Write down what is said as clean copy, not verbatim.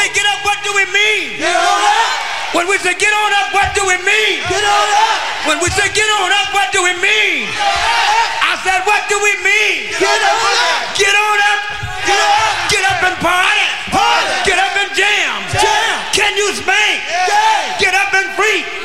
say get up, what do we mean? Get on up. When we say get on up, what do we mean? Get on up. When we say get on up, what do we mean? I said, what do we mean? Get on up. Get on up. Get up. Get up and party. Party. Get up and jam. Jam. Can you spank? Yeah. Get up and freak.